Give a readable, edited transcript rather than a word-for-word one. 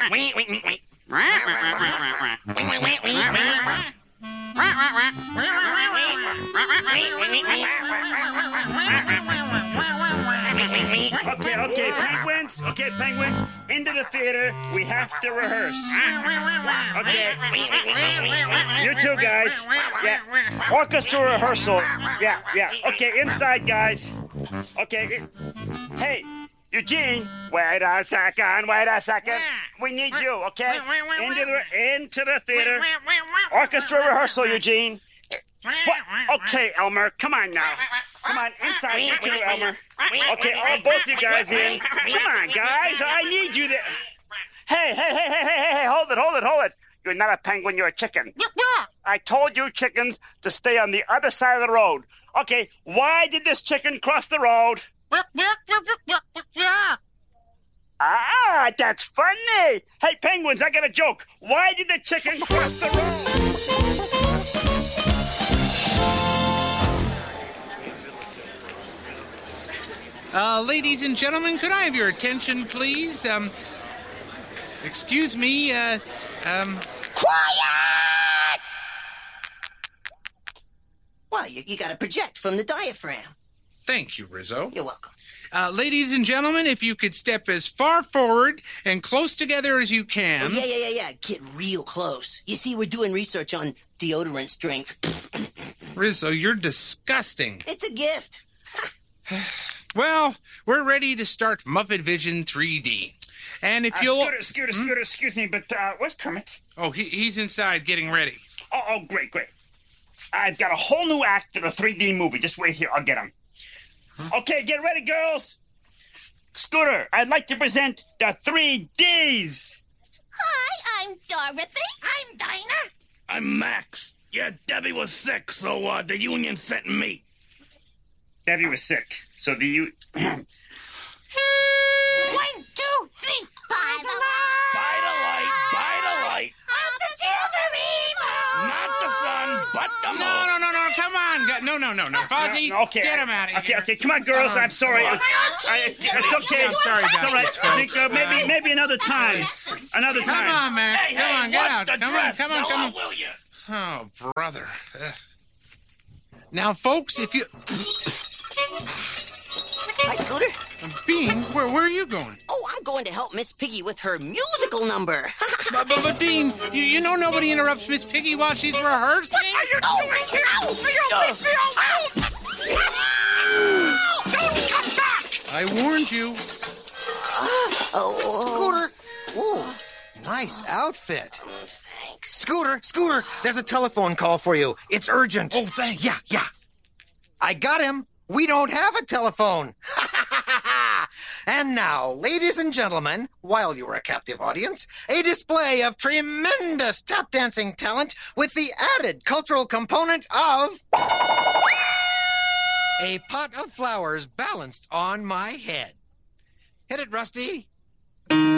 Okay, penguins. Okay, penguins. Into the theater. We have to rehearse. Okay. You two guys. Yeah. Orchestra rehearsal. Yeah. Okay, inside, guys. Okay. Hey, Eugene. Wait a second. We need you, okay? Into the theater. Orchestra rehearsal, Eugene. What? Okay, Elmer. Come on now. Come on, inside. You too, Elmer. Okay, all both you guys in. Come on, guys. I need you there. Hey. Hold it. You're not a penguin. You're a chicken. I told you chickens to stay on the other side of the road. Okay, why did this chicken cross the road? Ah, that's funny. Hey, penguins, I got a joke. Why did the chicken cross the road? Ladies and gentlemen, could I have your attention, please? Excuse me, Quiet! Well, you gotta project from the diaphragm. Thank you, Rizzo. You're welcome. Ladies and gentlemen, if you could step as far forward and close together as you can. Yeah. Get real close. You see, we're doing research on deodorant strength. Rizzo, you're disgusting. It's a gift. Well, we're ready to start Muppet Vision 3D. And if you'll... Scooter, excuse me, but where's Kermit? Oh, he's inside getting ready. Oh, great. I've got a whole new act to the 3D movie. Just wait here. I'll get him. Okay, get ready, girls. Scooter, I'd like to present the 3Ds. Hi, I'm Dorothy. I'm Dinah. I'm Max. Yeah, Debbie was sick, so the union sent me. Debbie was sick, so the you... 1, 2, 3. By the light. By the light. Of the silver rainbow. Not the sun, but the moon. No, come on. No, Fozzie, Okay, get him out of here. Okay, come on, girls. I'm sorry. It's okay. I'm sorry about All right. this, folks. I think, maybe another time. Come on, Max. Hey, Come on, get watch out. the Come dress, on. fella, will you? Oh, brother. Now, folks, if you... Hi, Scooter. Bean, where are you going? Oh, I'm going to help Miss Piggy with her musical number. But Bean, you know nobody interrupts Miss Piggy while she's rehearsing? What are you doing here? Don't come back! I warned you. Scooter! Ooh, nice outfit. Thanks. Scooter, there's a telephone call for you. It's urgent. Oh, thanks. Yeah. I got him. We don't have a telephone. And now, ladies and gentlemen, while you are a captive audience, a display of tremendous tap dancing talent with the added cultural component of a pot of flowers balanced on my head. Hit it, Rusty.